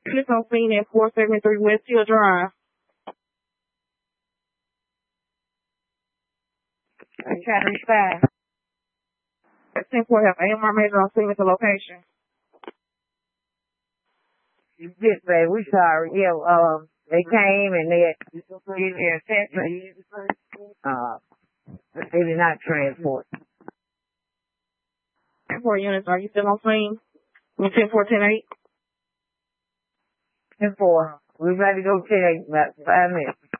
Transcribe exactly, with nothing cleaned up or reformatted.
Units on scene at four seventy-three West Hill Drive. I try to reach five. ten four have A M R Major on scene at the location. Dispatch, we sorry. Yeah, um, they came and they had did their assessment. Uh, they did not transport. ten four units, are you still on scene? ten four, ten eight? ten four. We're about to go ten eight, about five minutes.